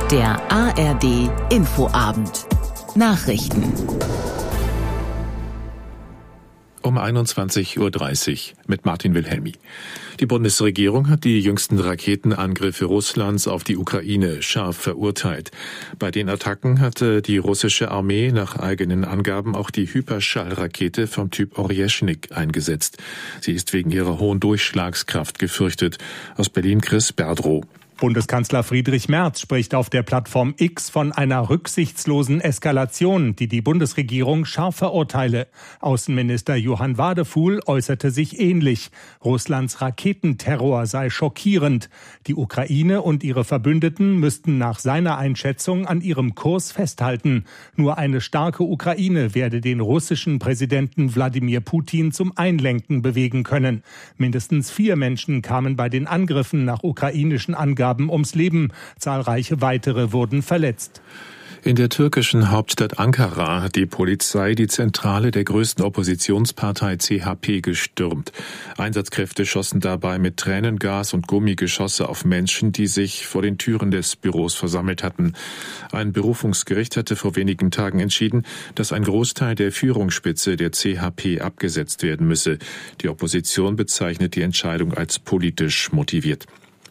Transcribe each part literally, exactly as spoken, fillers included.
Der A R D Infoabend. Nachrichten. Um einundzwanzig Uhr dreißig mit Martin Wilhelmi. Die Bundesregierung hat die jüngsten Raketenangriffe Russlands auf die Ukraine scharf verurteilt. Bei den Attacken hatte die russische Armee nach eigenen Angaben auch die Hyperschallrakete vom Typ Orjeschnik eingesetzt. Sie ist wegen ihrer hohen Durchschlagskraft gefürchtet. Aus Berlin Chris Berdrow. Bundeskanzler Friedrich Merz spricht auf der Plattform X von einer rücksichtslosen Eskalation, die die Bundesregierung scharf verurteile. Außenminister Johann Wadefuhl äußerte sich ähnlich. Russlands Raketenterror sei schockierend. Die Ukraine und ihre Verbündeten müssten nach seiner Einschätzung an ihrem Kurs festhalten. Nur eine starke Ukraine werde den russischen Präsidenten Wladimir Putin zum Einlenken bewegen können. Mindestens vier Menschen kamen bei den Angriffen nach ukrainischen Angaben ums Leben. Zahlreiche weitere wurden verletzt. In der türkischen Hauptstadt Ankara hat die Polizei die Zentrale der größten Oppositionspartei C H P gestürmt. Einsatzkräfte schossen dabei mit Tränengas und Gummigeschosse auf Menschen, die sich vor den Türen des Büros versammelt hatten. Ein Berufungsgericht hatte vor wenigen Tagen entschieden, dass ein Großteil der Führungsspitze der C H P abgesetzt werden müsse. Die Opposition bezeichnet die Entscheidung als politisch motiviert.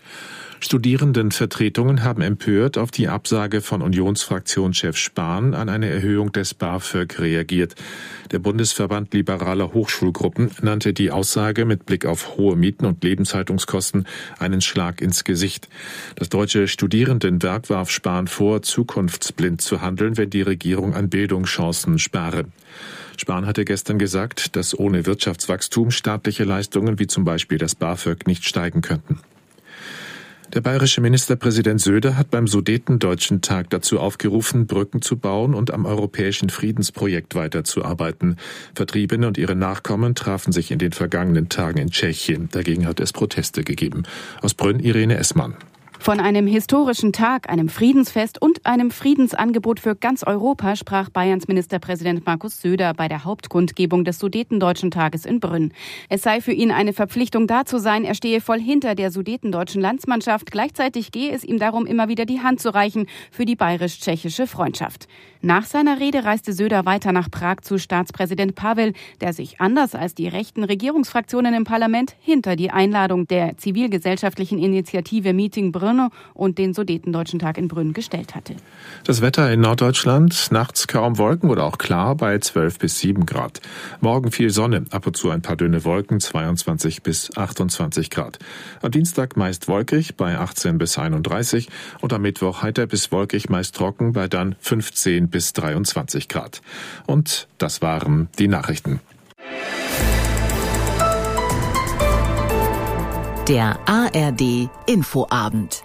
Studierendenvertretungen haben empört auf die Absage von Unionsfraktionschef Spahn an eine Erhöhung des BAföG reagiert. Der Bundesverband liberaler Hochschulgruppen nannte die Aussage mit Blick auf hohe Mieten und Lebenshaltungskosten einen Schlag ins Gesicht. Das Deutsche Studierendenwerk warf Spahn vor, zukunftsblind zu handeln, wenn die Regierung an Bildungschancen spare. Spahn hatte gestern gesagt, dass ohne Wirtschaftswachstum staatliche Leistungen wie zum Beispiel das BAföG nicht steigen könnten. Der bayerische Ministerpräsident Söder hat beim Sudetendeutschen Tag dazu aufgerufen, Brücken zu bauen und am europäischen Friedensprojekt weiterzuarbeiten. Vertriebene und ihre Nachkommen trafen sich in den vergangenen Tagen in Tschechien. Dagegen hat es Proteste gegeben. Aus Brünn Irene Essmann. Von einem historischen Tag, einem Friedensfest und einem Friedensangebot für ganz Europa sprach Bayerns Ministerpräsident Markus Söder bei der Hauptkundgebung des Sudetendeutschen Tages in Brünn. Es sei für ihn eine Verpflichtung, da zu sein. Er stehe voll hinter der sudetendeutschen Landsmannschaft. Gleichzeitig gehe es ihm darum, immer wieder die Hand zu reichen für die bayerisch-tschechische Freundschaft. Nach seiner Rede reiste Söder weiter nach Prag zu Staatspräsident Pavel, der sich anders als die rechten Regierungsfraktionen im Parlament hinter die Einladung der zivilgesellschaftlichen Initiative Meeting Brünn und den Sudetendeutschen Tag in Brünn gestellt hatte. Das Wetter in Norddeutschland, nachts kaum Wolken oder auch klar bei zwölf bis sieben Grad. Morgen viel Sonne, ab und zu ein paar dünne Wolken, zweiundzwanzig bis achtundzwanzig Grad. Am Dienstag meist wolkig bei achtzehn bis einunddreißig und am Mittwoch heiter bis wolkig, meist trocken bei dann fünfzehn bis dreiundzwanzig Grad. Und das waren die Nachrichten. Der A R D Infoabend.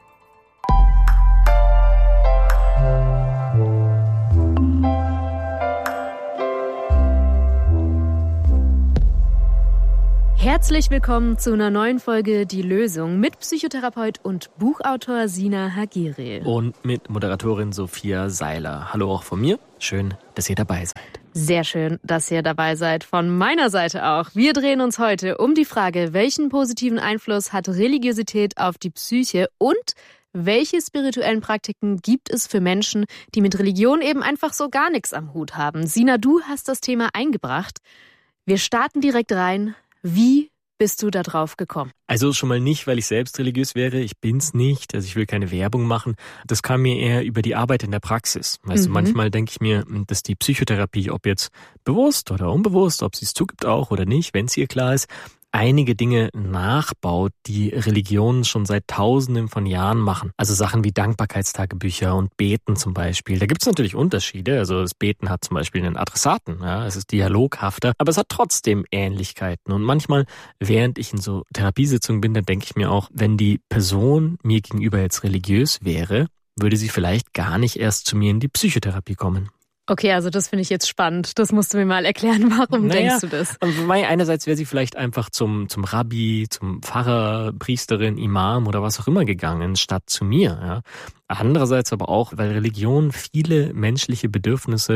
Herzlich willkommen zu einer neuen Folge Die Lösung mit Psychotherapeut und Buchautor Sina Hagiri. Und mit Moderatorin Sophia Seiler. Hallo auch von mir. Schön, dass ihr dabei seid. Sehr schön, dass ihr dabei seid. Von meiner Seite auch. Wir drehen uns heute um die Frage, welchen positiven Einfluss hat Religiosität auf die Psyche und welche spirituellen Praktiken gibt es für Menschen, die mit Religion eben einfach so gar nichts am Hut haben? Sina, du hast das Thema eingebracht. Wir starten direkt rein. Wie bist du da drauf gekommen? Also schon mal nicht, weil ich selbst religiös wäre. Ich bin's nicht. Also ich will keine Werbung machen. Das kam mir eher über die Arbeit in der Praxis. Weißt Mhm. du, manchmal denke ich mir, dass die Psychotherapie, ob jetzt bewusst oder unbewusst, ob sie es zugibt auch oder nicht, wenn es ihr klar ist, einige Dinge nachbaut, die Religionen schon seit Tausenden von Jahren machen. Also Sachen wie Dankbarkeitstagebücher und Beten zum Beispiel. Da gibt es natürlich Unterschiede. Also das Beten hat zum Beispiel einen Adressaten. Ja, es ist dialoghafter, aber es hat trotzdem Ähnlichkeiten. Und manchmal, während ich in so Therapiesitzungen bin, dann denke ich mir auch, wenn die Person mir gegenüber jetzt religiös wäre, würde sie vielleicht gar nicht erst zu mir in die Psychotherapie kommen. Okay, also das finde ich jetzt spannend. Das musst du mir mal erklären. Warum naja, denkst du das? Einerseits wäre sie vielleicht einfach zum, zum Rabbi, zum Pfarrer, Priesterin, Imam oder was auch immer gegangen, statt zu mir. Ja. Andererseits aber auch, weil Religion viele menschliche Bedürfnisse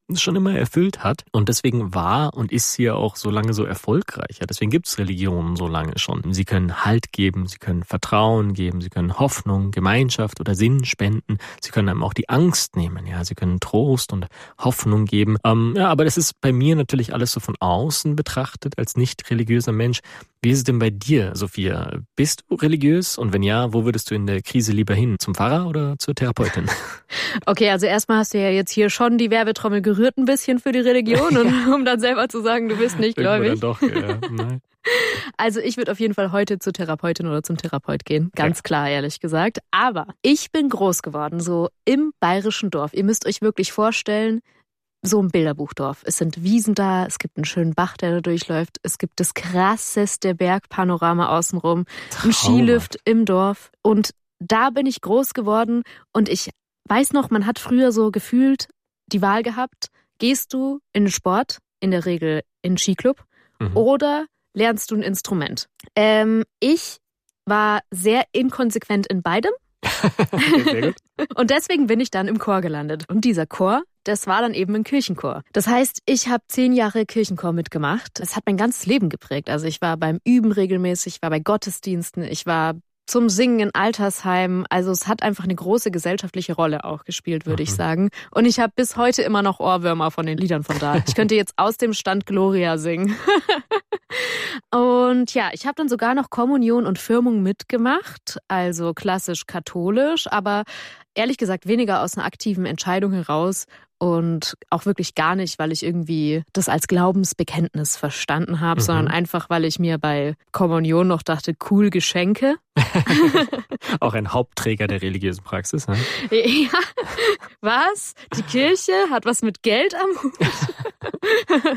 schon immer erfüllt hat. Und deswegen war und ist sie ja auch so lange so erfolgreich. Ja, deswegen gibt es Religionen so lange schon. Sie können Halt geben, sie können Vertrauen geben, sie können Hoffnung, Gemeinschaft oder Sinn spenden. Sie können einem auch die Angst nehmen. Ja, sie können Trost und Hoffnung geben. Ähm, ja, aber das ist bei mir natürlich alles so von außen betrachtet als nicht religiöser Mensch. Wie ist es denn bei dir, Sophia? Bist du religiös? Und wenn ja, wo würdest du in der Krise lieber hin? Zum Pfarrer oder zur Therapeutin? Okay, also erstmal hast du ja jetzt hier schon die Werbetrommel gerührt ein bisschen für die Religion, und um dann selber zu sagen, du bist nicht gläubig. Dann doch, ja. Nein. Also ich würde auf jeden Fall heute zur Therapeutin oder zum Therapeut gehen. Ganz ja. klar, ehrlich gesagt. Aber ich bin groß geworden, so im bayerischen Dorf. Ihr müsst euch wirklich vorstellen, so ein Bilderbuchdorf. Es sind Wiesen da, es gibt einen schönen Bach, der da durchläuft, es gibt das krasseste Bergpanorama außenrum, ein Skilift im Dorf. Und da bin ich groß geworden und ich weiß noch, man hat früher so gefühlt die Wahl gehabt, gehst du in den Sport, in der Regel in den Skiclub, mhm. oder lernst du ein Instrument. Ähm, ich war sehr inkonsequent in beidem. Okay, sehr gut. Und deswegen bin ich dann im Chor gelandet. Und dieser Chor, das war dann eben ein Kirchenchor. Das heißt, ich habe zehn Jahre Kirchenchor mitgemacht. Das hat mein ganzes Leben geprägt. Also ich war beim Üben regelmäßig, ich war bei Gottesdiensten, ich war zum Singen in Altersheimen. Also es hat einfach eine große gesellschaftliche Rolle auch gespielt, würde mhm. ich sagen. Und ich habe bis heute immer noch Ohrwürmer von den Liedern von da. Ich könnte jetzt aus dem Stand Gloria singen. Und ja, ich habe dann sogar noch Kommunion und Firmung mitgemacht, also klassisch katholisch, aber ehrlich gesagt weniger aus einer aktiven Entscheidung heraus und auch wirklich gar nicht, weil ich irgendwie das als Glaubensbekenntnis verstanden habe, mhm. sondern einfach, weil ich mir bei Kommunion noch dachte, cool, Geschenke. Auch ein Hauptträger der religiösen Praxis, ne? Ja, was? Die Kirche hat was mit Geld am Hut?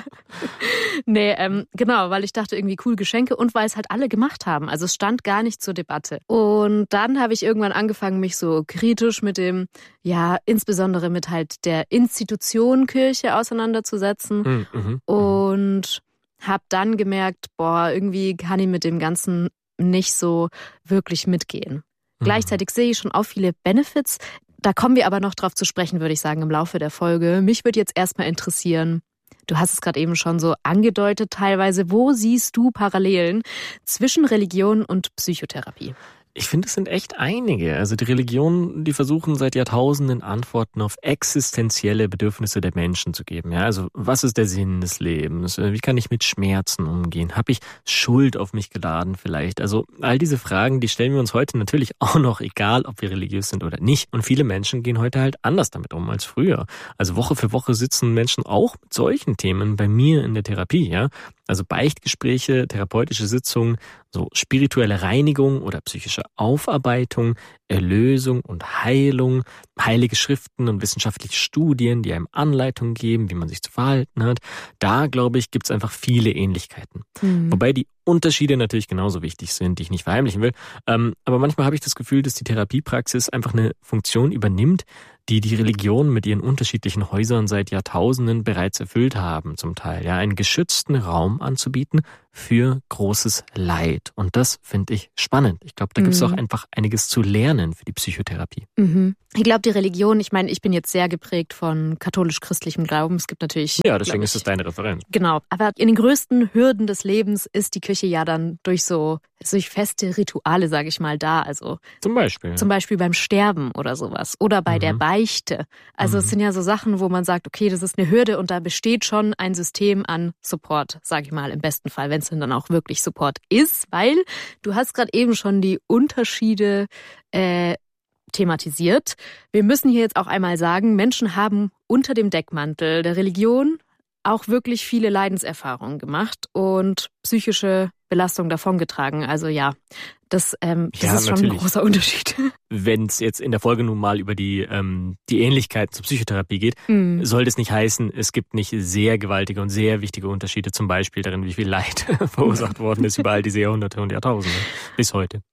Nee, ähm, genau, weil ich dachte irgendwie cool, Geschenke und weil es halt alle gemacht haben. Also es stand gar nicht zur Debatte. Und dann habe ich irgendwann angefangen, mich so kritisch mit dem, ja, insbesondere mit halt der Institution Kirche auseinanderzusetzen. Mhm, und habe dann gemerkt, boah, irgendwie kann ich mit dem Ganzen nicht so wirklich mitgehen. Mhm. Gleichzeitig sehe ich schon auch viele Benefits. Da kommen wir aber noch drauf zu sprechen, würde ich sagen, im Laufe der Folge. Mich würde jetzt erstmal interessieren, du hast es gerade eben schon so angedeutet teilweise, wo siehst du Parallelen zwischen Religion und Psychotherapie? Ich finde, es sind echt einige. Also die Religionen, die versuchen seit Jahrtausenden Antworten auf existenzielle Bedürfnisse der Menschen zu geben. Ja, also was ist der Sinn des Lebens? Wie kann ich mit Schmerzen umgehen? Habe ich Schuld auf mich geladen vielleicht? Also all diese Fragen, die stellen wir uns heute natürlich auch noch, egal ob wir religiös sind oder nicht. Und viele Menschen gehen heute halt anders damit um als früher. Also Woche für Woche sitzen Menschen auch mit solchen Themen bei mir in der Therapie, ja. Also Beichtgespräche, therapeutische Sitzungen, so spirituelle Reinigung oder psychische Aufarbeitung, Erlösung und Heilung, heilige Schriften und wissenschaftliche Studien, die einem Anleitungen geben, wie man sich zu verhalten hat. Da, glaube ich, gibt es einfach viele Ähnlichkeiten. Mhm. Wobei die Unterschiede natürlich genauso wichtig sind, die ich nicht verheimlichen will. Ähm, aber manchmal habe ich das Gefühl, dass die Therapiepraxis einfach eine Funktion übernimmt, die die Religionen mit ihren unterschiedlichen Häusern seit Jahrtausenden bereits erfüllt haben, zum Teil. Ja, einen geschützten Raum anzubieten für großes Leid. Und das finde ich spannend. Ich glaube, da gibt es mhm. auch einfach einiges zu lernen für die Psychotherapie. Mhm. Ich glaube, die Religion, ich meine, ich bin jetzt sehr geprägt von katholisch-christlichem Glauben. Es gibt natürlich... Ja, deswegen ist es deine Referenz. Genau. Aber in den größten Hürden des Lebens ist die Kirche ja dann durch so durch feste Rituale, sage ich mal, da. Also zum Beispiel. Ja. Zum Beispiel beim Sterben oder sowas. Oder bei mhm. der Beichte. Also mhm. es sind ja so Sachen, wo man sagt, okay, das ist eine Hürde und da besteht schon ein System an Support, sage ich mal, im besten Fall, wenn es denn dann auch wirklich Support ist. Weil du hast gerade eben schon die Unterschiede äh, thematisiert. Wir müssen hier jetzt auch einmal sagen, Menschen haben unter dem Deckmantel der Religion auch wirklich viele Leidenserfahrungen gemacht und psychische Belastung davongetragen. Also ja, das, ähm, das ja, ist schon natürlich. ein großer Unterschied. Wenn es jetzt in der Folge nun mal über die, ähm, die Ähnlichkeit zur Psychotherapie geht, mhm. soll das nicht heißen, es gibt nicht sehr gewaltige und sehr wichtige Unterschiede, zum Beispiel darin, wie viel Leid verursacht worden ist über all diese Jahrhunderte und Jahrtausende bis heute.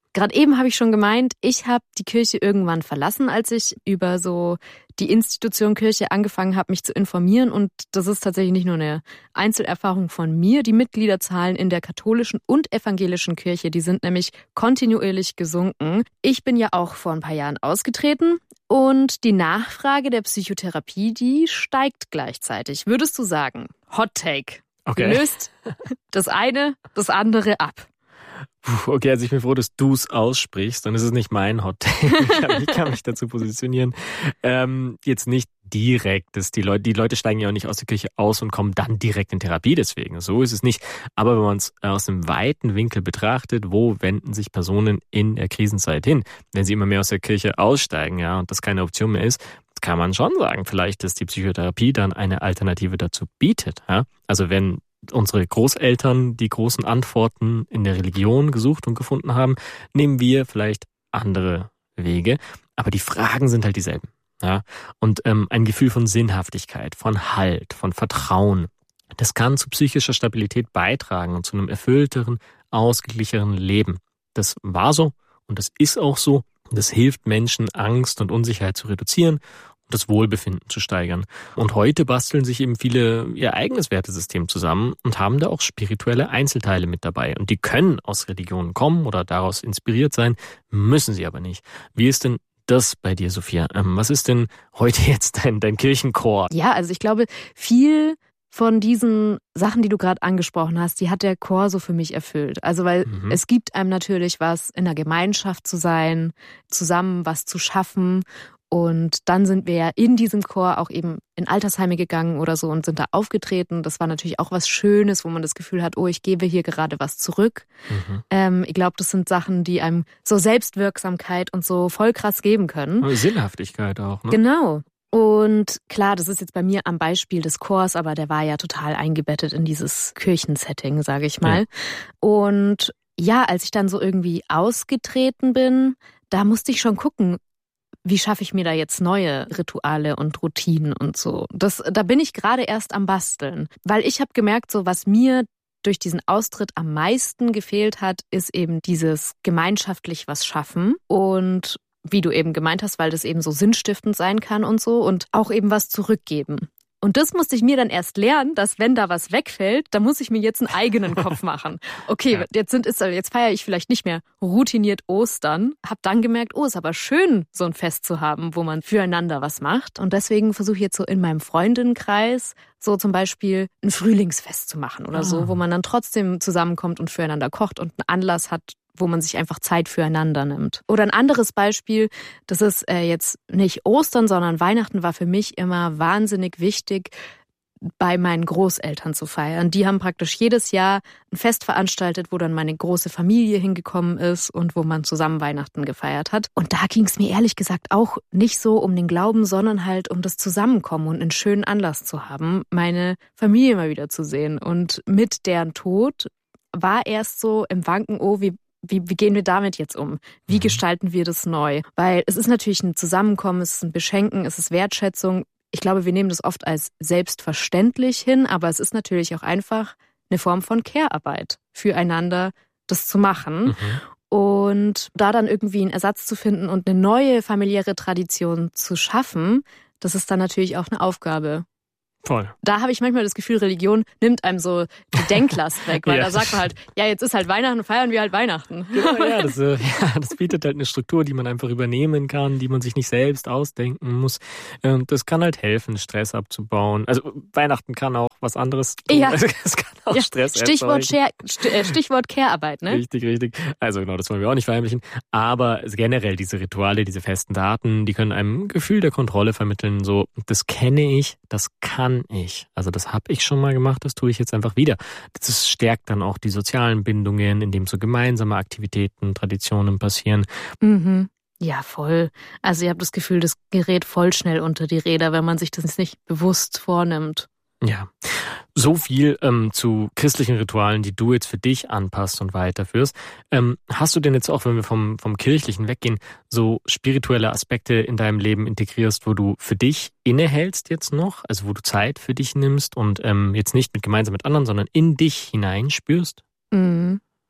Gerade eben habe ich schon gemeint, ich habe die Kirche irgendwann verlassen, als ich über so die Institution Kirche angefangen habe, mich zu informieren. Und das ist tatsächlich nicht nur eine Einzelerfahrung von mir. Die Mitgliederzahlen in der katholischen und evangelischen Kirche, die sind nämlich kontinuierlich gesunken. Ich bin ja auch vor ein paar Jahren ausgetreten und die Nachfrage der Psychotherapie, die steigt gleichzeitig. Würdest du sagen, Hot Take, okay, löst das eine das andere ab? Puh, okay, also ich bin froh, dass du es aussprichst, und es ist nicht mein Hot Take. Ich kann, ich kann mich dazu positionieren. Ähm, jetzt nicht direkt, dass die Leute, die Leute steigen ja auch nicht aus der Kirche aus und kommen dann direkt in Therapie, deswegen. So ist es nicht. Aber wenn man es aus einem weiten Winkel betrachtet, wo wenden sich Personen in der Krisenzeit hin? Wenn sie immer mehr aus der Kirche aussteigen, ja, und das keine Option mehr ist, kann man schon sagen, vielleicht, dass die Psychotherapie dann eine Alternative dazu bietet. Ja? Also wenn unsere Großeltern die großen Antworten in der Religion gesucht und gefunden haben, nehmen wir vielleicht andere Wege. Aber die Fragen sind halt dieselben. Ja? Und ähm, ein Gefühl von Sinnhaftigkeit, von Halt, von Vertrauen, das kann zu psychischer Stabilität beitragen und zu einem erfüllteren, ausgeglichenen Leben. Das war so und das ist auch so. Das hilft Menschen, Angst und Unsicherheit zu reduzieren, das Wohlbefinden zu steigern. Und heute basteln sich eben viele ihr eigenes Wertesystem zusammen und haben da auch spirituelle Einzelteile mit dabei. Und die können aus Religionen kommen oder daraus inspiriert sein, müssen sie aber nicht. Wie ist denn das bei dir, Sophia? Ähm, was ist denn heute jetzt dein, dein Kirchenchor? Ja, also ich glaube, viel von diesen Sachen, die du gerade angesprochen hast, die hat der Chor so für mich erfüllt. Also weil mhm. es gibt einem natürlich was, in der Gemeinschaft zu sein, zusammen was zu schaffen. Und dann sind wir ja in diesem Chor auch eben in Altersheime gegangen oder so und sind da aufgetreten. Das war natürlich auch was Schönes, wo man das Gefühl hat, oh, ich gebe hier gerade was zurück. Mhm. Ähm, ich glaube, das sind Sachen, die einem so Selbstwirksamkeit und so voll krass geben können. Und Sinnhaftigkeit auch, ne? Genau. Und klar, das ist jetzt bei mir am Beispiel des Chors, aber der war ja total eingebettet in dieses Kirchensetting, sage ich mal. Ja. Und ja, als ich dann so irgendwie ausgetreten bin, da musste ich schon gucken, wie schaffe ich mir da jetzt neue Rituale und Routinen und so. Das, da bin ich gerade erst am Basteln. Weil ich habe gemerkt, so was mir durch diesen Austritt am meisten gefehlt hat, ist eben dieses gemeinschaftlich was schaffen. Und wie du eben gemeint hast, weil das eben so sinnstiftend sein kann und so. Und auch eben was zurückgeben. Und das musste ich mir dann erst lernen, dass wenn da was wegfällt, dann muss ich mir jetzt einen eigenen Kopf machen. Okay, ja. jetzt sind ist jetzt feiere ich vielleicht nicht mehr routiniert Ostern, hab dann gemerkt, oh, ist aber schön, so ein Fest zu haben, wo man füreinander was macht. Und deswegen versuche ich jetzt so in meinem Freundinnenkreis so zum Beispiel ein Frühlingsfest zu machen oder ah. so, wo man dann trotzdem zusammenkommt und füreinander kocht und einen Anlass hat, wo man sich einfach Zeit füreinander nimmt. Oder ein anderes Beispiel, das ist äh, jetzt nicht Ostern, sondern Weihnachten war für mich immer wahnsinnig wichtig, bei meinen Großeltern zu feiern. Die haben praktisch jedes Jahr ein Fest veranstaltet, wo dann meine große Familie hingekommen ist und wo man zusammen Weihnachten gefeiert hat. Und da ging es mir ehrlich gesagt auch nicht so um den Glauben, sondern halt um das Zusammenkommen und einen schönen Anlass zu haben, meine Familie mal wieder zu sehen. Und mit deren Tod war erst so im Wanken, oh, wie Wie, wie gehen wir damit jetzt um? Wie mhm. gestalten wir das neu? Weil es ist natürlich ein Zusammenkommen, es ist ein Beschenken, es ist Wertschätzung. Ich glaube, wir nehmen das oft als selbstverständlich hin, aber es ist natürlich auch einfach eine Form von Care-Arbeit füreinander, das zu machen. Mhm. Und da dann irgendwie einen Ersatz zu finden und eine neue familiäre Tradition zu schaffen, das ist dann natürlich auch eine Aufgabe. Voll. Da habe ich manchmal das Gefühl, Religion nimmt einem so die Denklast weg, weil ja. da sagt man halt, ja, jetzt ist halt Weihnachten, feiern wir halt Weihnachten. Genau, ja, das, äh, ja, das bietet halt eine Struktur, die man einfach übernehmen kann, die man sich nicht selbst ausdenken muss. Und das kann halt helfen, Stress abzubauen. Also Weihnachten kann auch was anderes tun. Ja. Also, es kann auch ja. Stress Stichwort, erzeugen. Share, Stichwort Care-Arbeit, ne? Richtig, richtig. Also genau, das wollen wir auch nicht verheimlichen. Aber generell diese Rituale, diese festen Daten, die können einem ein Gefühl der Kontrolle vermitteln. So, das kenne ich, das kann ich. Also das habe ich schon mal gemacht, das tue ich jetzt einfach wieder. Das stärkt dann auch die sozialen Bindungen, indem so gemeinsame Aktivitäten, Traditionen passieren. Mhm. Ja, voll. Also ich habe das Gefühl, das gerät voll schnell unter die Räder, wenn man sich das nicht bewusst vornimmt. Ja, so viel ähm, zu christlichen Ritualen, die du jetzt für dich anpasst und weiterführst. Ähm, hast du denn jetzt auch, wenn wir vom, vom Kirchlichen weggehen, so spirituelle Aspekte in deinem Leben integrierst, wo du für dich innehältst jetzt noch, also wo du Zeit für dich nimmst und ähm, jetzt nicht mit gemeinsam mit anderen, sondern in dich hineinspürst? Mhm.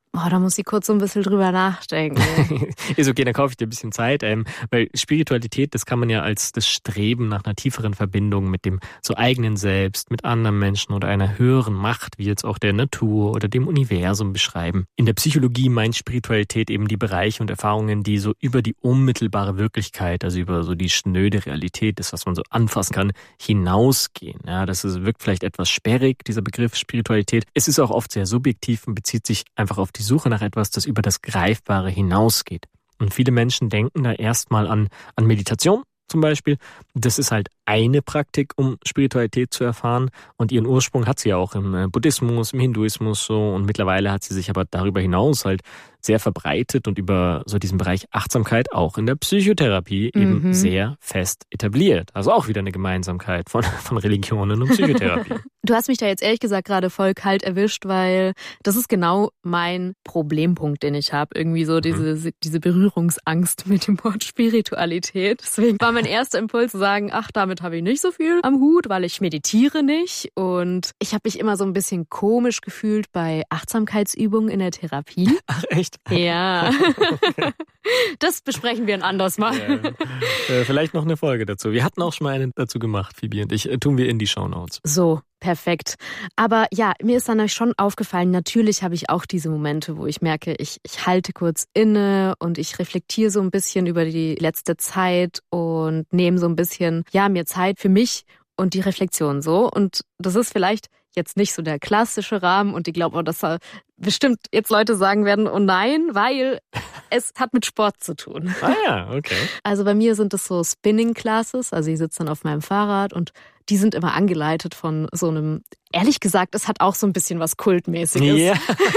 Oh, da muss ich kurz so ein bisschen drüber nachdenken. Ist okay, dann kaufe ich dir ein bisschen Zeit, ähm, weil Spiritualität, das kann man ja als das Streben nach einer tieferen Verbindung mit dem so eigenen Selbst, mit anderen Menschen oder einer höheren Macht, wie jetzt auch der Natur oder dem Universum beschreiben. In der Psychologie meint Spiritualität eben die Bereiche und Erfahrungen, die so über die unmittelbare Wirklichkeit, also über so die schnöde Realität, das, was man so anfassen kann, hinausgehen. Ja, das ist, wirkt vielleicht etwas sperrig, dieser Begriff Spiritualität. Es ist auch oft sehr subjektiv und bezieht sich einfach auf die Suche nach etwas, das über das Greifbare hinausgeht. Und viele Menschen denken da erstmal an, an Meditation zum Beispiel. Das ist halt eine Praktik, um Spiritualität zu erfahren. Und ihren Ursprung hat sie ja auch im Buddhismus, im Hinduismus so. Und mittlerweile hat sie sich aber darüber hinaus halt sehr verbreitet und über so diesen Bereich Achtsamkeit auch in der Psychotherapie mhm. eben sehr fest etabliert. Also auch wieder eine Gemeinsamkeit von, von Religionen und Psychotherapie. Du hast mich da jetzt ehrlich gesagt gerade voll kalt erwischt, weil das ist genau mein Problempunkt, den ich habe. Irgendwie so diese, mhm. diese Berührungsangst mit dem Wort Spiritualität. Deswegen war mein erster Impuls zu sagen, ach, damit habe ich nicht so viel am Hut, weil ich meditiere nicht. Und ich habe mich immer so ein bisschen komisch gefühlt bei Achtsamkeitsübungen in der Therapie. Ach, echt? Ja. Okay. Das besprechen wir ein anderes Mal. Ja. Äh, vielleicht noch eine Folge dazu. Wir hatten auch schon mal eine dazu gemacht, Phoebe und ich. Äh, tun wir in die Shownotes. So, perfekt. Aber ja, mir ist dann schon aufgefallen, natürlich habe ich auch diese Momente, wo ich merke, ich, ich halte kurz inne und ich reflektiere so ein bisschen über die letzte Zeit und nehme so ein bisschen, ja, mir Zeit für mich und die Reflexion so. Und das ist vielleicht jetzt nicht so der klassische Rahmen und ich glaube auch, dass da bestimmt jetzt Leute sagen werden, oh nein, weil es hat mit Sport zu tun. Ah ja, okay. Also bei mir sind das so Spinning Classes, also ich sitze dann auf meinem Fahrrad und die sind immer angeleitet von so einem, ehrlich gesagt, es hat auch so ein bisschen was Kultmäßiges. Ja.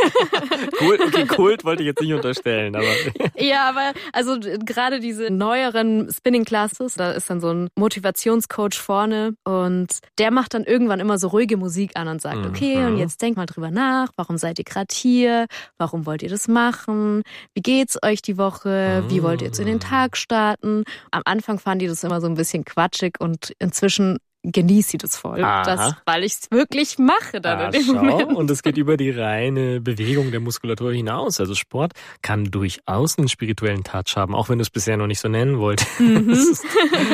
Kult, okay, Kult wollte ich jetzt nicht unterstellen, aber. Ja, aber also gerade diese neueren Spinning Classes, da ist dann so ein Motivationscoach vorne und der macht dann irgendwann immer so ruhige Musik an und sagt, okay, mhm. und jetzt denkt mal drüber nach, warum seid ihr gerade hier? Warum wollt ihr das machen? Wie geht's euch die Woche? Wie wollt ihr jetzt in den Tag starten? Am Anfang fanden die das immer so ein bisschen quatschig und inzwischen genieße sie das voll, das, weil ich es wirklich mache dann ah, in dem schau. Moment. Und es geht über die reine Bewegung der Muskulatur hinaus. Also Sport kann durchaus einen spirituellen Touch haben, auch wenn du es bisher noch nicht so nennen wolltest. Mhm. Ist,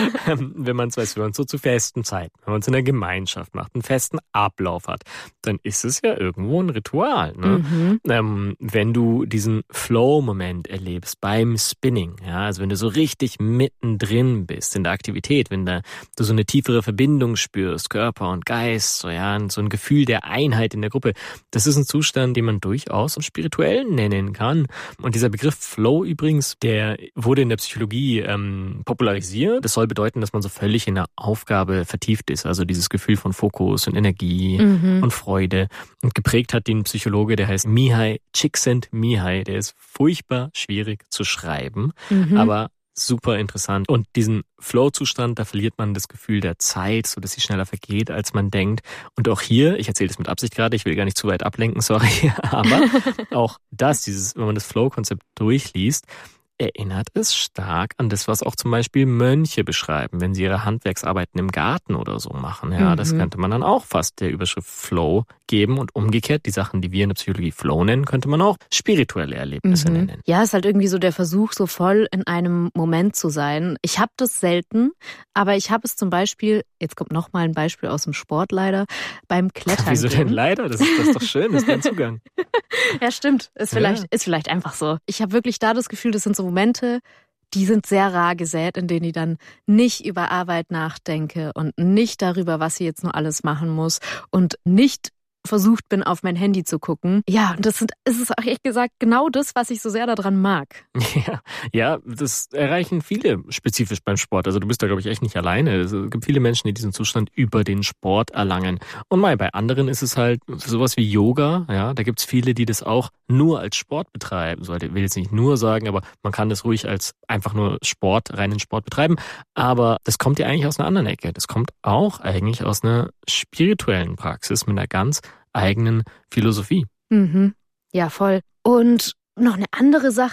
wenn man es weiß, wenn man es so zu festen Zeiten, wenn man es in der Gemeinschaft macht, einen festen Ablauf hat, dann ist es ja irgendwo ein Ritual. Ne? Mhm. Ähm, wenn du diesen Flow-Moment erlebst beim Spinning, ja, also wenn du so richtig mittendrin bist in der Aktivität, wenn da du so eine tiefere Verbindung spürst, Körper und Geist, so ja, so ein Gefühl der Einheit in der Gruppe. Das ist ein Zustand, den man durchaus spirituell nennen kann. Und dieser Begriff Flow übrigens, der wurde in der Psychologie ähm, popularisiert. Das soll bedeuten, dass man so völlig in der Aufgabe vertieft ist. Also dieses Gefühl von Fokus und Energie mhm. und Freude. Und geprägt hat den Psychologe, der heißt Mihai Csikszentmihalyi. Der ist furchtbar schwierig zu schreiben, mhm. aber super interessant. Und diesen Flow-Zustand, da verliert man das Gefühl der Zeit, so dass sie schneller vergeht, als man denkt. Und auch hier, ich erzähle das mit Absicht gerade, ich will gar nicht zu weit ablenken, sorry, aber auch das, dieses, wenn man das Flow-Konzept durchliest, erinnert es stark an das, was auch zum Beispiel Mönche beschreiben, wenn sie ihre Handwerksarbeiten im Garten oder so machen. Ja, mhm. das könnte man dann auch fast der Überschrift Flow geben und umgekehrt, die Sachen, die wir in der Psychologie Flow nennen, könnte man auch spirituelle Erlebnisse mhm. nennen. Ja, es ist halt irgendwie so der Versuch, so voll in einem Moment zu sein. Ich habe das selten, aber ich habe es zum Beispiel, jetzt kommt noch mal ein Beispiel aus dem Sport leider, beim Klettern. Wieso denn leider? Das ist, das ist doch schön, das ist dein Zugang. Ja, stimmt. Ist vielleicht, ja. ist vielleicht einfach so. Ich habe wirklich da das Gefühl, das sind so Momente, die sind sehr rar gesät, in denen ich dann nicht über Arbeit nachdenke und nicht darüber, was ich jetzt nur alles machen muss und nicht versucht bin, auf mein Handy zu gucken. Ja, und das sind, es ist auch echt gesagt genau das, was ich so sehr daran mag. Ja, ja, das erreichen viele spezifisch beim Sport. Also du bist da, glaube ich, echt nicht alleine. Es gibt viele Menschen, die diesen Zustand über den Sport erlangen. Und mal bei anderen ist es halt sowas wie Yoga. Ja, da gibt es viele, die das auch nur als Sport betreiben. So, ich will jetzt nicht nur sagen, aber man kann das ruhig als einfach nur Sport, reinen Sport betreiben. Aber das kommt ja eigentlich aus einer anderen Ecke. Das kommt auch eigentlich aus einer spirituellen Praxis mit einer ganz eigenen Philosophie. Mhm. Ja, voll. Und noch eine andere Sache,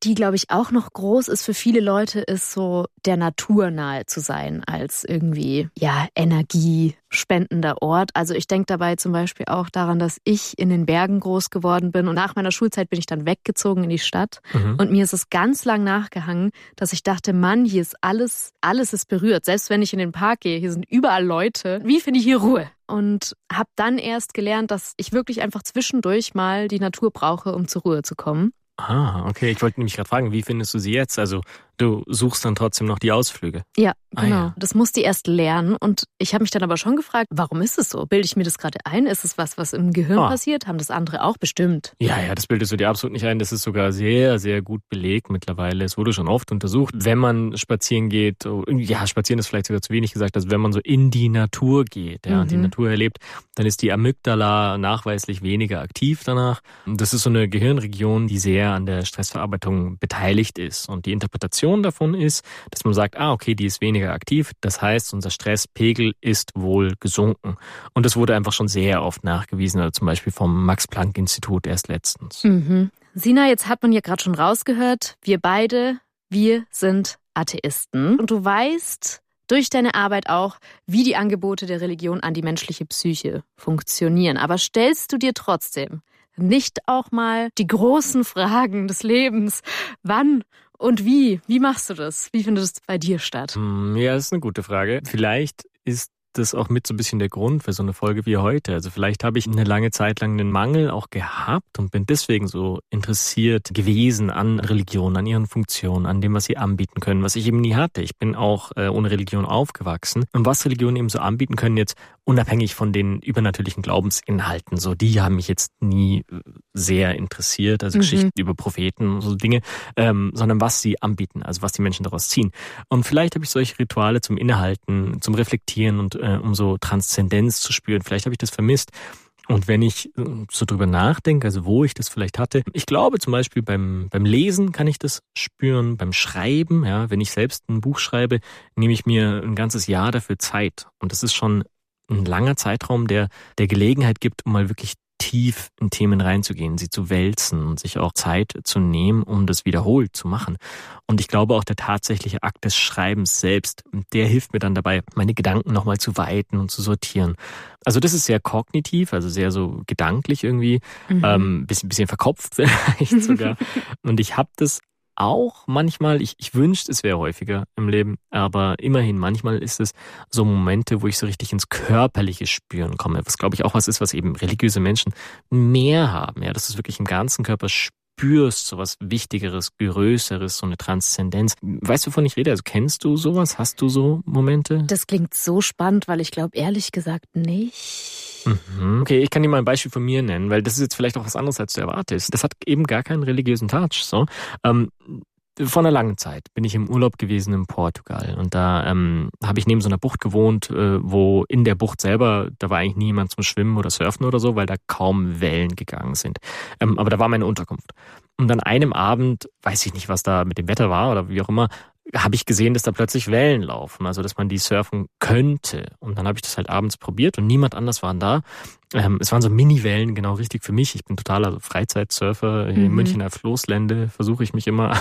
die, glaube ich, auch noch groß ist für viele Leute, ist so der Natur nahe zu sein als irgendwie, ja, energiespendender Ort. Also ich denke dabei zum Beispiel auch daran, dass ich in den Bergen groß geworden bin und nach meiner Schulzeit bin ich dann weggezogen in die Stadt. Mhm. Und mir ist es ganz lang nachgehangen, dass ich dachte, Mann, hier ist alles, alles ist berührt. Selbst wenn ich in den Park gehe, hier sind überall Leute. Wie finde ich hier Ruhe? Und habe dann erst gelernt, dass ich wirklich einfach zwischendurch mal die Natur brauche, um zur Ruhe zu kommen. Ah, okay. Ich wollte nämlich gerade fragen, wie findest du sie jetzt? Also du suchst dann trotzdem noch die Ausflüge. Ja, genau. Ah, ja. Das musste ich erst lernen. Und ich habe mich dann aber schon gefragt, warum ist es so? Bilde ich mir das gerade ein? Ist es was, was im Gehirn ah. passiert? Haben das andere auch bestimmt? Ja, ja, das bildest du dir absolut nicht ein. Das ist sogar sehr, sehr gut belegt mittlerweile. Es wurde schon oft untersucht. Wenn man spazieren geht, ja, spazieren ist vielleicht sogar zu wenig gesagt, also wenn man so in die Natur geht, ja, mhm. und die Natur erlebt, dann ist die Amygdala nachweislich weniger aktiv danach. Das ist so eine Gehirnregion, die sehr an der Stressverarbeitung beteiligt ist. Und die Interpretation davon ist, dass man sagt, ah, okay, die ist weniger aktiv. Das heißt, unser Stresspegel ist wohl gesunken. Und das wurde einfach schon sehr oft nachgewiesen, also zum Beispiel vom Max-Planck-Institut erst letztens. Mhm. Sina, jetzt hat man ja gerade schon rausgehört, wir beide, wir sind Atheisten. Und du weißt durch deine Arbeit auch, wie die Angebote der Religion an die menschliche Psyche funktionieren. Aber stellst du dir trotzdem nicht auch mal die großen Fragen des Lebens? Wann und wie? Wie machst du das? Wie findet es bei dir statt? Ja, das ist eine gute Frage. Vielleicht ist das auch mit so ein bisschen der Grund für so eine Folge wie heute. Also vielleicht habe ich eine lange Zeit lang einen Mangel auch gehabt und bin deswegen so interessiert gewesen an Religion, an ihren Funktionen, an dem, was sie anbieten können, was ich eben nie hatte. Ich bin auch äh, ohne Religion aufgewachsen. Und was Religionen eben so anbieten können, jetzt unabhängig von den übernatürlichen Glaubensinhalten, so die haben mich jetzt nie sehr interessiert, also mhm. Geschichten über Propheten, so Dinge, ähm, sondern was sie anbieten, also was die Menschen daraus ziehen. Und vielleicht habe ich solche Rituale zum Innehalten, zum Reflektieren und äh, um so Transzendenz zu spüren. Vielleicht habe ich das vermisst. Und wenn ich so drüber nachdenke, also wo ich das vielleicht hatte, ich glaube zum Beispiel beim beim Lesen kann ich das spüren, beim Schreiben, ja, wenn ich selbst ein Buch schreibe, nehme ich mir ein ganzes Jahr dafür Zeit. Und das ist schon ein langer Zeitraum, der der Gelegenheit gibt, um mal wirklich tief in Themen reinzugehen, sie zu wälzen und sich auch Zeit zu nehmen, um das wiederholt zu machen. Und ich glaube auch der tatsächliche Akt des Schreibens selbst, der hilft mir dann dabei, meine Gedanken nochmal zu weiten und zu sortieren. Also das ist sehr kognitiv, also sehr so gedanklich irgendwie, mhm. ähm, bisschen, bisschen verkopft vielleicht sogar. Und ich habe das auch manchmal, ich, ich wünschte, es wäre häufiger im Leben, aber immerhin, manchmal ist es so Momente, wo ich so richtig ins körperliche Spüren komme, was glaube ich auch was ist, was eben religiöse Menschen mehr haben, ja, dass du es wirklich im ganzen Körper spürst, so was Wichtigeres, Größeres, so eine Transzendenz. Weißt du, wovon ich rede? Also kennst du sowas? Hast du so Momente? Das klingt so spannend, weil ich glaube ehrlich gesagt nicht. Mhm. Okay, ich kann dir mal ein Beispiel von mir nennen, weil das ist jetzt vielleicht auch was anderes, als du erwartest. Das hat eben gar keinen religiösen Touch. So, ähm, vor einer langen Zeit bin ich im Urlaub gewesen in Portugal und da ähm, habe ich neben so einer Bucht gewohnt, äh, wo in der Bucht selber, da war eigentlich niemand zum Schwimmen oder Surfen oder so, weil da kaum Wellen gegangen sind. Ähm, aber da war meine Unterkunft. Und an einem Abend, weiß ich nicht, was da mit dem Wetter war oder wie auch immer, habe ich gesehen, dass da plötzlich Wellen laufen, also dass man die surfen könnte. Und dann habe ich das halt abends probiert und niemand anders war da. Ähm, es waren so Mini-Wellen, genau richtig für mich. Ich bin totaler Freizeitsurfer. Hier mhm. in München auf Floßlände versuche ich mich immer.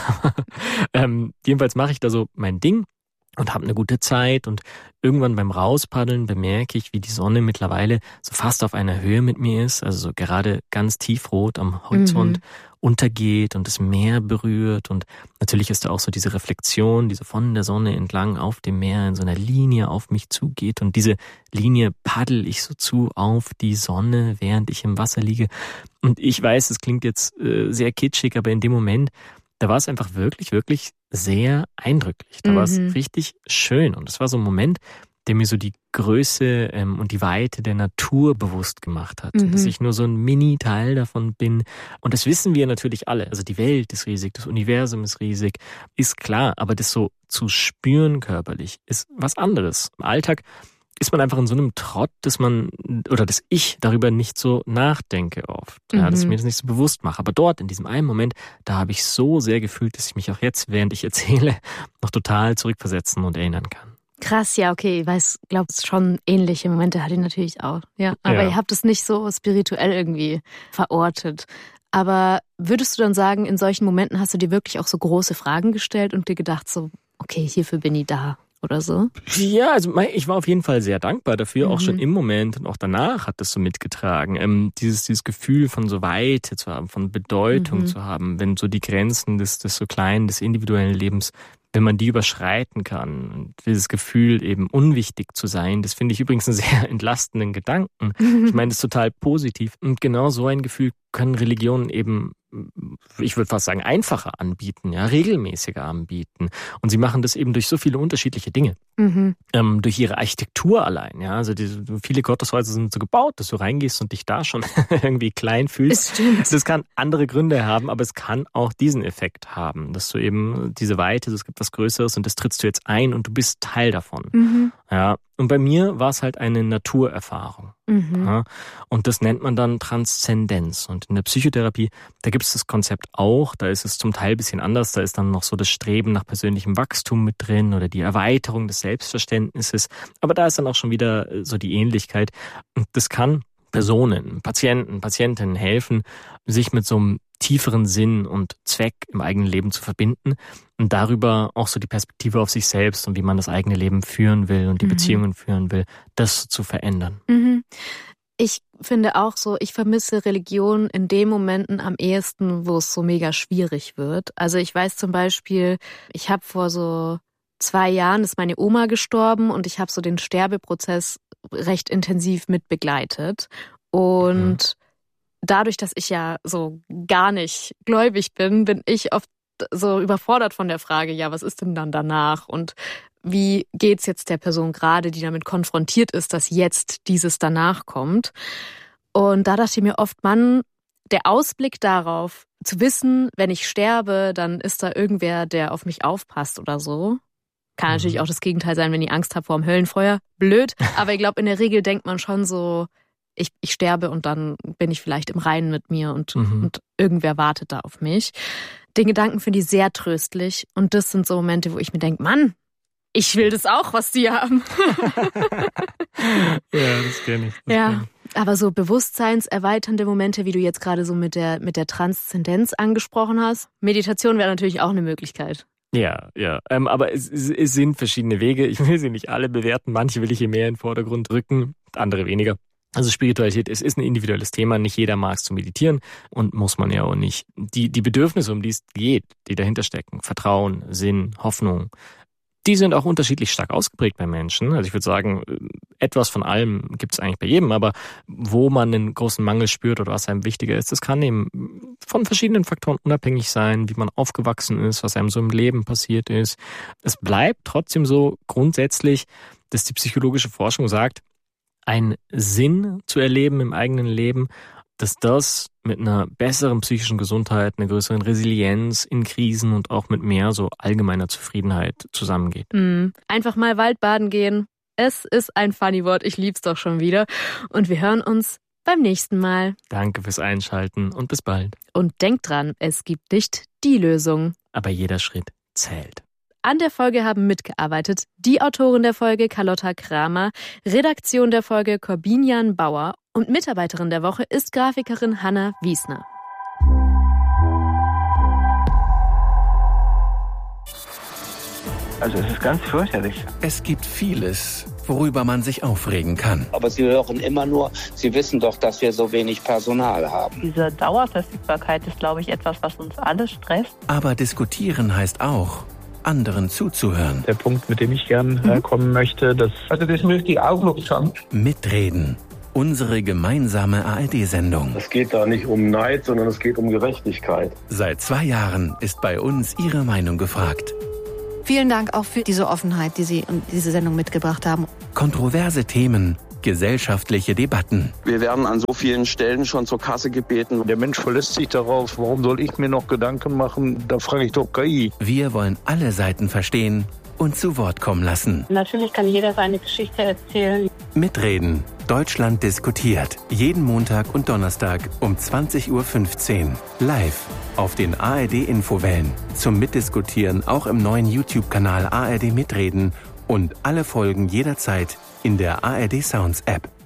ähm, jedenfalls mache ich da so mein Ding und habe eine gute Zeit. Und irgendwann beim Rauspaddeln bemerke ich, wie die Sonne mittlerweile so fast auf einer Höhe mit mir ist, also so gerade ganz tiefrot am Horizont. Mhm. untergeht und das Meer berührt und natürlich ist da auch so diese Reflexion, die so von der Sonne entlang auf dem Meer in so einer Linie auf mich zugeht und diese Linie paddel ich so zu auf die Sonne, während ich im Wasser liege. Und ich weiß, es klingt jetzt äh, sehr kitschig, aber in dem Moment, da war es einfach wirklich, wirklich sehr eindrücklich. Da mhm. war es richtig schön und es war so ein Moment, der mir so die Größe ähm, und die Weite der Natur bewusst gemacht hat. Mhm. Dass ich nur so ein Mini-Teil davon bin. Und das wissen wir natürlich alle. Also die Welt ist riesig, das Universum ist riesig, ist klar. Aber das so zu spüren körperlich ist was anderes. Im Alltag ist man einfach in so einem Trott, dass man, oder dass ich darüber nicht so nachdenke oft. Ja, mhm. dass ich mir das nicht so bewusst mache. Aber dort, in diesem einen Moment, da habe ich so sehr gefühlt, dass ich mich auch jetzt, während ich erzähle, noch total zurückversetzen und erinnern kann. Krass, ja, okay, ich weiß, glaube schon ähnliche Momente hatte ich natürlich auch. Ja, aber ja. Ihr habt es nicht so spirituell irgendwie verortet. Aber würdest du dann sagen, in solchen Momenten hast du dir wirklich auch so große Fragen gestellt und dir gedacht so, okay, hierfür bin ich da oder so? Ja, also ich war auf jeden Fall sehr dankbar dafür, Mhm. auch schon im Moment und auch danach hat das so mitgetragen. Ähm, dieses, dieses Gefühl von so Weite zu haben, von Bedeutung Mhm. zu haben, wenn so die Grenzen des, des so kleinen, des individuellen Lebens, wenn man die überschreiten kann. Und dieses Gefühl, eben unwichtig zu sein, das finde ich übrigens einen sehr entlastenden Gedanken. Ich meine, das ist total positiv. Und genau so ein Gefühl können Religionen eben, ich würde fast sagen, einfacher anbieten, ja, regelmäßiger anbieten. Und sie machen das eben durch so viele unterschiedliche Dinge. Mhm. Ähm, durch ihre Architektur allein, ja. Also diese, viele Gotteshäuser sind so gebaut, dass du reingehst und dich da schon irgendwie klein fühlst. Es stimmt. Das kann andere Gründe haben, aber es kann auch diesen Effekt haben, dass du eben diese Weite, es gibt was Größeres und das trittst du jetzt ein und du bist Teil davon. Mhm. Ja. Und bei mir war es halt eine Naturerfahrung. Mhm. Ja, und das nennt man dann Transzendenz. Und in der Psychotherapie, da gibt es das Konzept auch, da ist es zum Teil ein bisschen anders, da ist dann noch so das Streben nach persönlichem Wachstum mit drin oder die Erweiterung des Selbstverständnisses. Aber da ist dann auch schon wieder so die Ähnlichkeit. Und das kann Personen, Patienten, Patientinnen helfen, sich mit so einem tieferen Sinn und Zweck im eigenen Leben zu verbinden und darüber auch so die Perspektive auf sich selbst und wie man das eigene Leben führen will und die Mhm. Beziehungen führen will, das zu verändern. Mhm. Ich finde auch so, ich vermisse Religion in den Momenten am ehesten, wo es so mega schwierig wird. Also ich weiß zum Beispiel, ich habe vor so zwei Jahren ist meine Oma gestorben und ich habe so den Sterbeprozess recht intensiv mit begleitet. Und mhm. dadurch, dass ich ja so gar nicht gläubig bin, bin ich oft so überfordert von der Frage, ja, was ist denn dann danach? Und wie geht's jetzt der Person gerade, die damit konfrontiert ist, dass jetzt dieses danach kommt? Und da dachte ich mir oft, Mann, der Ausblick darauf, zu wissen, wenn ich sterbe, dann ist da irgendwer, der auf mich aufpasst oder so. Kann mhm. natürlich auch das Gegenteil sein, wenn ich Angst habe vor dem Höllenfeuer. Blöd. Aber ich glaube, in der Regel denkt man schon so, ich, ich sterbe und dann bin ich vielleicht im Reinen mit mir und, mhm. und irgendwer wartet da auf mich. Den Gedanken finde ich sehr tröstlich. Und das sind so Momente, wo ich mir denke, Mann, ich will das auch, was die haben. Ja, das kenne ich. Das ja, kenn ich. Aber so bewusstseinserweiternde Momente, wie du jetzt gerade so mit der, mit der Transzendenz angesprochen hast. Meditation wäre natürlich auch eine Möglichkeit. Ja, ja. Ähm, aber es, es, es sind verschiedene Wege. Ich will sie nicht alle bewerten. Manche will ich hier mehr in den Vordergrund rücken, andere weniger. Also Spiritualität, es ist ein individuelles Thema. Nicht jeder mag es zu meditieren und muss man ja auch nicht. Die, die Bedürfnisse, um die es geht, die dahinter stecken, Vertrauen, Sinn, Hoffnung, die sind auch unterschiedlich stark ausgeprägt bei Menschen. Also ich würde sagen, etwas von allem gibt es eigentlich bei jedem, aber wo man einen großen Mangel spürt oder was einem wichtiger ist, das kann eben von verschiedenen Faktoren unabhängig sein, wie man aufgewachsen ist, was einem so im Leben passiert ist. Es bleibt trotzdem so grundsätzlich, dass die psychologische Forschung sagt, einen Sinn zu erleben im eigenen Leben, dass das mit einer besseren psychischen Gesundheit, einer größeren Resilienz in Krisen und auch mit mehr so allgemeiner Zufriedenheit zusammengeht. Mhm. Einfach mal Waldbaden gehen. Es ist ein funny Wort, ich lieb's doch schon wieder. Und wir hören uns beim nächsten Mal. Danke fürs Einschalten und bis bald. Und denkt dran, es gibt nicht die Lösung. Aber jeder Schritt zählt. An der Folge haben mitgearbeitet die Autorin der Folge Carlotta Kramer, Redaktion der Folge Corbinian Bauer und Mitarbeiterin der Woche ist Grafikerin Hanna Wiesner. Also es ist ganz fürchterlich. Es gibt vieles, worüber man sich aufregen kann. Aber Sie hören immer nur, Sie wissen doch, dass wir so wenig Personal haben. Diese Dauerverfügbarkeit ist, glaube ich, etwas, was uns alle stresst. Aber diskutieren heißt auch, anderen zuzuhören. Der Punkt, mit dem ich gern äh, kommen möchte, das... Also das möchte ich auch noch sagen. Mitreden. Unsere gemeinsame A R D-Sendung. Es geht da nicht um Neid, sondern es geht um Gerechtigkeit. Seit zwei Jahren ist bei uns Ihre Meinung gefragt. Vielen Dank auch für diese Offenheit, die Sie und diese Sendung mitgebracht haben. Kontroverse Themen, gesellschaftliche Debatten. Wir werden an so vielen Stellen schon zur Kasse gebeten. Der Mensch verlässt sich darauf, warum soll ich mir noch Gedanken machen? Da frage ich doch K I. Wir wollen alle Seiten verstehen und zu Wort kommen lassen. Natürlich kann jeder seine Geschichte erzählen. Mitreden. Deutschland diskutiert. Jeden Montag und Donnerstag um zwanzig Uhr fünfzehn. Live auf den A R D-Infowellen. Zum Mitdiskutieren auch im neuen YouTube-Kanal A R D Mitreden und alle Folgen jederzeit in der A R D Sounds App.